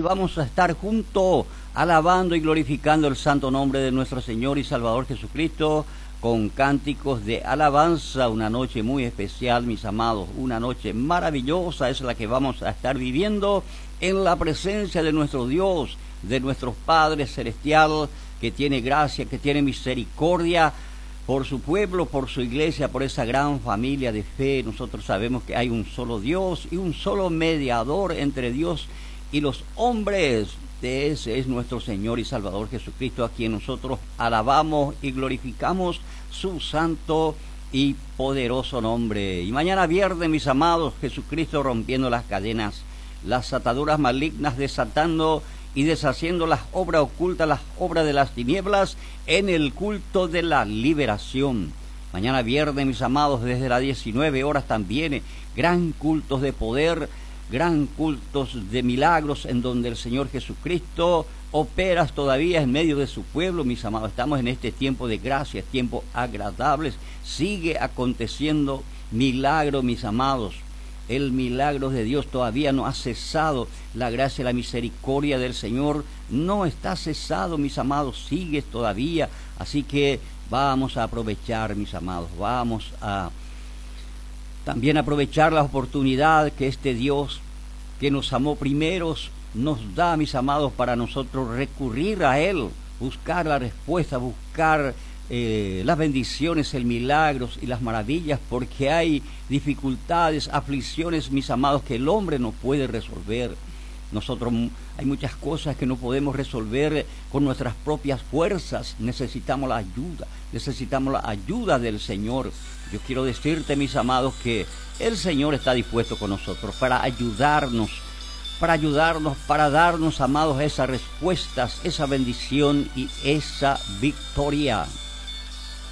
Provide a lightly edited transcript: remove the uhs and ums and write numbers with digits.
vamos a estar juntos alabando y glorificando el santo nombre de nuestro Señor y Salvador Jesucristo con cánticos de alabanza. Una noche muy especial, mis amados, una noche maravillosa es la que vamos a estar viviendo en la presencia de nuestro Dios, de nuestro Padre Celestial, que tiene gracia, que tiene misericordia por su pueblo, por su iglesia, por esa gran familia de fe. Nosotros sabemos que hay un solo Dios y un solo mediador entre Dios y los hombres. Ese es nuestro Señor y Salvador Jesucristo, a quien nosotros alabamos y glorificamos su santo y poderoso nombre. Y mañana viernes, mis amados, Jesucristo rompiendo las cadenas, las ataduras malignas, desatando y deshaciendo las obras ocultas, las obras de las tinieblas, en el culto de la liberación. Mañana viernes, mis amados, desde las 19 horas también, gran cultos de poder, gran cultos de milagros, en donde el Señor Jesucristo opera todavía en medio de su pueblo, mis amados. Estamos en este tiempo de gracia, tiempos agradables. Sigue aconteciendo milagro, mis amados. El milagro de Dios todavía no ha cesado. La gracia y la misericordia del Señor no está cesado, mis amados, sigue todavía. Así que vamos a aprovechar, mis amados, vamos a también aprovechar la oportunidad que este Dios que nos amó primeros nos da, mis amados, para nosotros recurrir a Él, buscar la respuesta, buscar las bendiciones, el milagros y las maravillas, porque hay dificultades, aflicciones, mis amados, que el hombre no puede resolver. Nosotros hay muchas cosas que no podemos resolver con nuestras propias fuerzas. Necesitamos la ayuda del Señor. Yo quiero decirte, mis amados, que el Señor está dispuesto con nosotros para ayudarnos, para darnos, amados, esas respuestas, esa bendición y esa victoria.